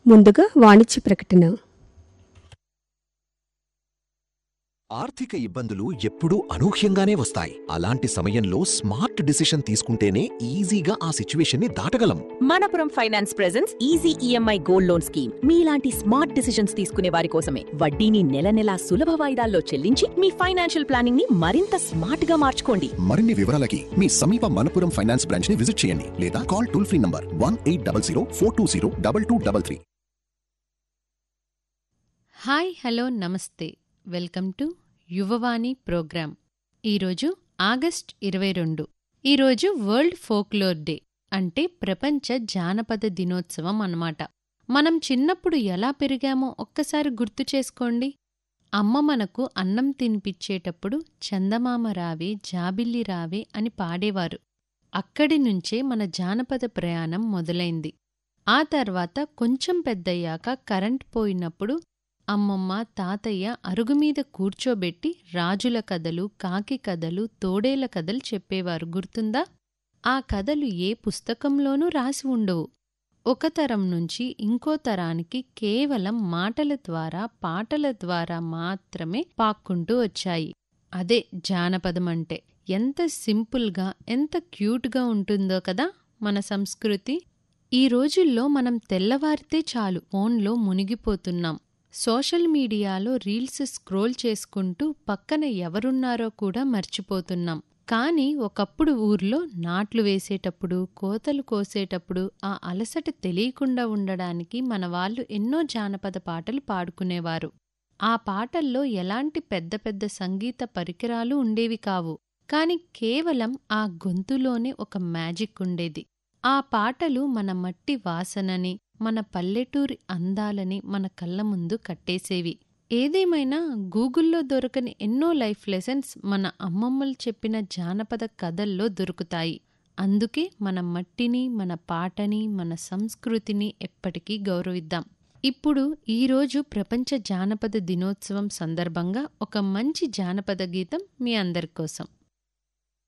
ముందుగా వాణిజ్య ప్రకటన. ఆర్థిక ఇబ్బందులు ఎప్పుడూ అనూహ్యంగానే వస్తాయి. అలాంటి సమయంలో స్మార్ట్ డిసిషన్ తీసుకుంటేనే ఈజీగా ఆ సిచ్యువేషన్ ని దాటగలం. Manappuram finance presents easy EMI gold loan scheme. మీలాంటి స్మార్ట్ డిసిషన్స్ తీసుకునే వారి కోసమే. వడ్డీని నెల నెలా సులభ వాయిదాల్లో చెల్లించి మీ ఫైనాన్షియల్ ప్లానింగ్ ని మరింత స్మార్ట్ గా మార్చుకోండి. మరిన్ని వివరాలకి మీ సమీప మనపురం ఫైనాన్స్ బ్రాంచ్ ని విజిట్ చేయండి లేదా call toll free number 1800 420 2233. Hi, hello, నమస్తే. Welcome to Yuvavani programme. ఈరోజు ఆగస్ట్ 22. ఈరోజు వరల్డ్ ఫోక్లోర్ డే, అంటే ప్రపంచ జానపద దినోత్సవం అన్నమాట. మనం చిన్నప్పుడు ఎలా పెరిగామో ఒక్కసారి గుర్తు చేసుకోండి. అమ్మ మనకు అన్నం తినిపించేటప్పుడు చందమామ రావే, జాబిల్లి రావే అని పాడేవారు. అక్కడి నుంచే మన జానపద ప్రయాణం మొదలైంది. ఆ తర్వాత కొంచెం పెద్దయ్యాక కరెంట్ పోయినప్పుడు అమ్మమ్మ, తాతయ్య అరుగుమీద కూర్చోబెట్టి రాజుల కథలు, కాకి కథలు, తోడేల కథలు చెప్పేవారు. గుర్తుందా? ఆ కథలు ఏ పుస్తకంలోనూ రాసి ఉండవు. ఒక తరం నుంచి ఇంకో తరానికి కేవలం మాటల ద్వారా, పాటల ద్వారా మాత్రమే పాక్కుంటూ వచ్చాయి. అదే జానపదమంటే. ఎంత సింపుల్గా, ఎంత క్యూట్గా ఉంటుందో కదా మన సంస్కృతి. ఈ రోజుల్లో మనం తెల్లవారితే చాలు ఫోన్లో మునిగిపోతున్నాం. సోషల్ మీడియాలో రీల్స్ స్క్రోల్ చేసుకుంటూ పక్కన ఎవరున్నారో కూడా మర్చిపోతున్నాం. కానీ ఒకప్పుడు ఊర్లో నాట్లు వేసేటప్పుడు, కోతలు కోసేటప్పుడు ఆ అలసట తెలియకుండా ఉండడానికి మన వాళ్ళు ఎన్నో జానపద పాటలు పాడుకునేవారు. ఆ పాటల్లో ఎలాంటి పెద్ద పెద్ద సంగీత పరికరాలు ఉండేవి కావు. కాని కేవలం ఆ గొంతులోనే ఒక మ్యాజిక్ ఉండేది. ఆ పాటలు మన మట్టి వాసనని, మన పల్లెటూరి అందాలని మన కళ్ళ ముందు కట్టేసేవి. ఏదేమైనా గూగుల్లో దొరకని ఎన్నో లైఫ్ లెసన్స్ మన అమ్మమ్మలు చెప్పిన జానపద కథల్లో దొరుకుతాయి. అందుకే మన మట్టిని, మన పాటని, మన సంస్కృతిని ఎప్పటికీ గౌరవిద్దాం. ఇప్పుడు ఈరోజు ప్రపంచ జానపద దినోత్సవం సందర్భంగా ఒక మంచి జానపద గీతం మీ అందరి కోసం.